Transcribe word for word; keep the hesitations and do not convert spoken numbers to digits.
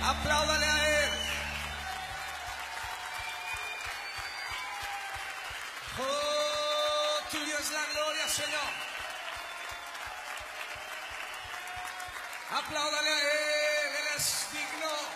Apláudale a Él. Oh, tuyo es la gloria, Señor. Apláudale a Él, Él es digno.